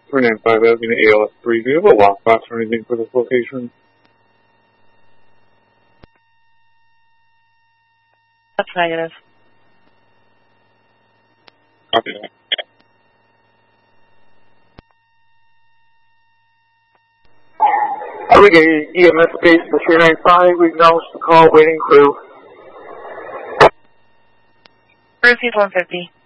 395 Avenue ALS3. Do you have a lockbox or anything for this location? That's negative. Copy that. Brigade EMS base to 395. We acknowledge the call. Waiting crew. Receive 150.